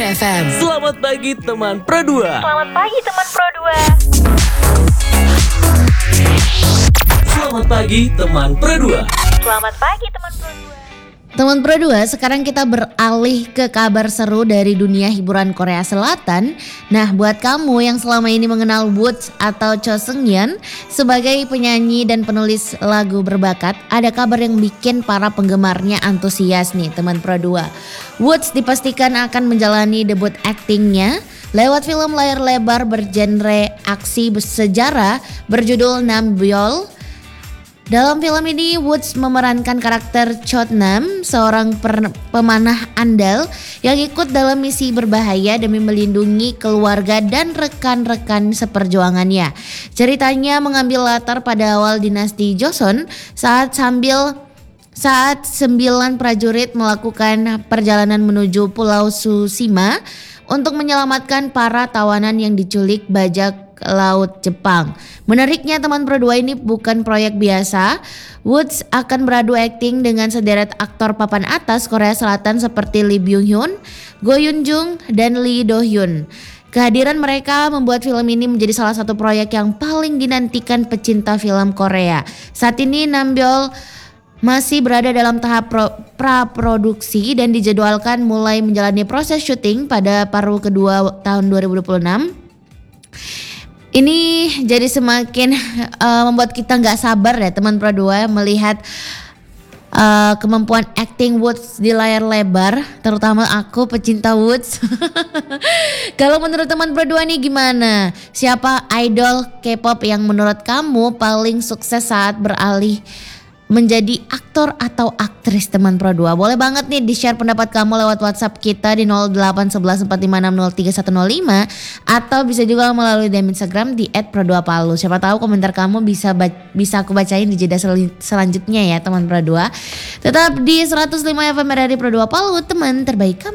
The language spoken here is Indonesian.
FM. Selamat pagi teman Pro 2. Selamat pagi teman Pro 2. Selamat pagi teman Pro 2. Selamat pagi teman Pro 2. Teman Pro 2, sekarang kita beralih ke kabar seru dari dunia hiburan Korea Selatan. Nah, buat kamu yang selama ini mengenal Woods atau Cho Seung-yeon sebagai penyanyi dan penulis lagu berbakat, ada kabar yang bikin para penggemarnya antusias nih teman Pro 2. Woods dipastikan akan menjalani debut aktingnya lewat film layar lebar bergenre aksi sejarah berjudul Nambyol. Dalam film ini Woods memerankan karakter Chot Nam, seorang pemanah andal yang ikut dalam misi berbahaya demi melindungi keluarga dan rekan-rekan seperjuangannya. Ceritanya mengambil latar pada awal dinasti Joseon saat 9 prajurit melakukan perjalanan menuju Pulau Tsushima untuk menyelamatkan para tawanan yang diculik bajak laut Jepang. Menariknya teman Pro 2, ini bukan proyek biasa. Woods akan beradu akting dengan sederet aktor papan atas Korea Selatan seperti Lee Byung Hun, Go Yoon Jung, dan Lee Do Hyun. Kehadiran mereka membuat film ini menjadi salah satu proyek yang paling dinantikan pecinta film Korea. Saat ini Nambyol masih berada dalam tahap praproduksi dan dijadwalkan mulai menjalani proses syuting pada paruh kedua tahun 2026. Ini jadi semakin membuat kita gak sabar ya teman Pro 2 melihat kemampuan acting Woods di layar lebar, terutama aku pecinta Woods. Kalau menurut teman Pro 2 nih gimana? Siapa idol K-pop yang menurut kamu paling sukses saat beralih menjadi aktor atau aktris teman Pro 2? Boleh banget nih di share pendapat kamu lewat WhatsApp kita di 081145603105 atau bisa juga melalui DM Instagram di @pro2palu. Siapa tahu komentar kamu bisa aku bacain di jeda selanjutnya ya teman Pro 2. Tetap di 105 FM RRI Pro 2 Palu, teman terbaik kamu.